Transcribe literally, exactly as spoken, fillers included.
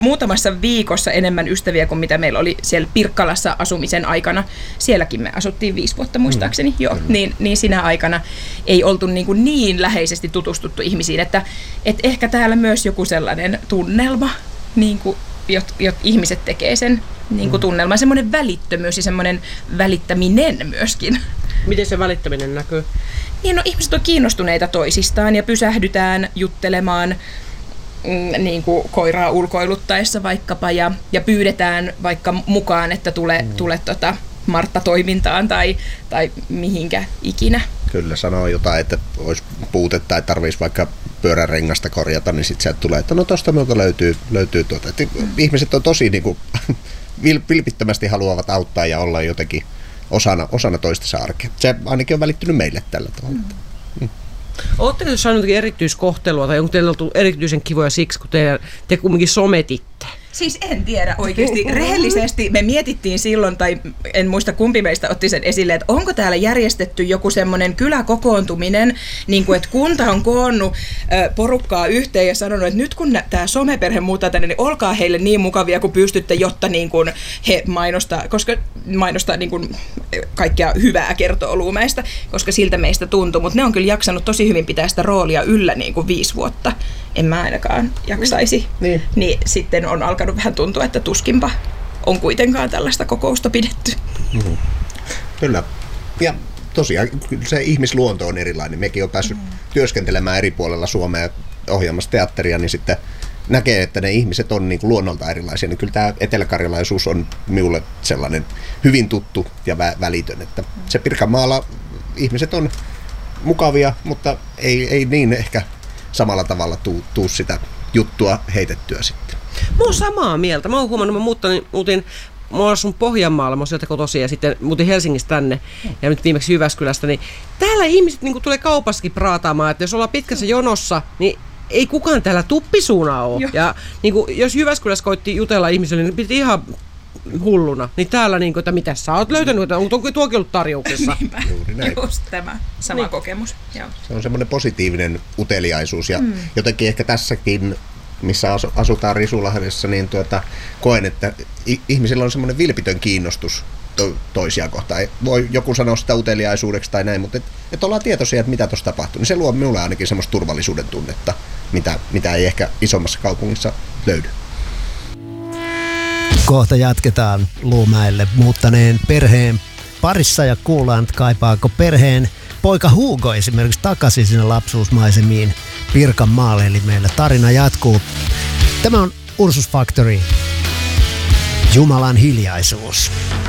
muutamassa viikossa enemmän ystäviä kuin mitä meillä oli siellä Pirkkalassa asumisen aikana. Sielläkin me asuttiin viisi vuotta muistaakseni, mm. joo. Niin, niin sinä aikana ei oltu niin, kuin niin läheisesti tutustuttu ihmisiin, että et ehkä täällä myös joku sellainen tunnelma, niin kuin, jot, jot ihmiset tekee sen niin kuin tunnelman, semmoinen välittömyys ja semmoinen välittäminen myöskin. Miten se välittäminen näkyy? Niin, no, ihmiset on kiinnostuneita toisistaan ja pysähdytään juttelemaan mm, niin kuin koiraa ulkoiluttaessa vaikkapa ja, ja pyydetään vaikka mukaan, että tule, mm. tule tota Martta toimintaan tai, tai mihinkä ikinä. Kyllä, sanoo jotain, että olisi puutetta tai tarvitsisi vaikka pyörärengasta korjata, niin sitten sieltä tulee, että no tosta minulta löytyy, löytyy tuota. Että ihmiset on tosi niin kuin, vilpittömästi haluavat auttaa ja olla jotenkin osana, osana toistensa arkea. Se ainakin on välittynyt meille tällä tavalla. Mm. Mm. Oletteko saanut jotakin erityiskohtelua tai onko teillä ollut erityisen kivoja siksi, kun te, te kumminkin sometitte? Siis en tiedä oikeasti. Rehellisesti me mietittiin silloin, tai en muista kumpi meistä otti sen esille, että onko täällä järjestetty joku semmoinen kyläkokoontuminen, niin kuin että kunta on koonnut porukkaa yhteen ja sanonut, että nyt kun tämä someperhe muuttaa tänne, niin olkaa heille niin mukavia kuin pystytte, jotta niin kuin he mainostaa, koska mainostaa niin kuin kaikkea hyvää kertoo Luumäestä, koska siltä meistä tuntuu, mutta ne on kyllä jaksanut tosi hyvin pitää sitä roolia yllä niin kuin viisi vuotta. En mä ainakaan jaksaisi. Niin. Niin sitten on alkanut vähän tuntua, että tuskinpa on kuitenkaan tällaista kokousta pidetty. Mm-hmm. Kyllä. Ja tosiaan se ihmisluonto on erilainen. Mekin on päässyt mm. työskentelemään eri puolella Suomea ohjaamassa teatteria, niin sitten näkee, että ne ihmiset on niin kuin luonnolta erilaisia. Niin kyllä tämä eteläkarjalaisuus on minulle sellainen hyvin tuttu ja vä- välitön. Että se Pirkanmaalla ihmiset on mukavia, mutta ei, ei niin ehkä samalla tavalla tuu, tuu sitä juttua heitettyä sitten. Mä oon samaa mieltä. Mä oon huomannut, mä muutin, muutin mä oon asunut Pohjanmaalla, mä oon sieltä kotoisin ja sitten muutin Helsingistä tänne ja nyt viimeksi Jyväskylästä, niin täällä ihmiset niin tulee kaupassakin praataamaan, että jos ollaan pitkässä jonossa, niin ei kukaan täällä tuppisuuna ole. Joo. Ja niin kuin, jos Jyväskylässä koitti jutella ihmisille, niin piti ihan hulluna. Niin täällä, niin kuin, että mitä sä oot löytänyt, onko tuokin ollut tarjouksessa? Niinpä, just tämä sama niin. kokemus. Joo. Se on semmoinen positiivinen uteliaisuus ja mm. jotenkin ehkä tässäkin, missä asutaan Risulahdessa, niin tuota, koen, että ihmisillä on semmoinen vilpitön kiinnostus to- toisia kohtaan. Voi joku sanoa sitä uteliaisuudeksi tai näin, mutta et, et ollaan tietoisia, että mitä tuossa tapahtuu. Niin se luo minulle ainakin semmoista turvallisuuden tunnetta, mitä, mitä ei ehkä isommassa kaupungissa löydy. Kohta jatketaan Luumäelle muuttaneen perheen parissa ja kuullaan, että kaipaako perheen poika Hugo esimerkiksi takaisin sinne lapsuusmaisemiin Pirkanmaalle, eli meillä tarina jatkuu. Tämä on Ursus Factory, Jumalan hiljaisuus.